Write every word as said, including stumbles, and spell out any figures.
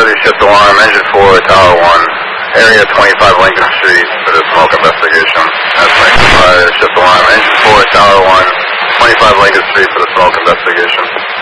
City, shift alarm, engine four, tower one, area twenty-five Lincoln Street for the smoke investigation. That's Lincoln Fire, shift alarm, engine four, tower one, twenty-five Lincoln Street for the smoke investigation.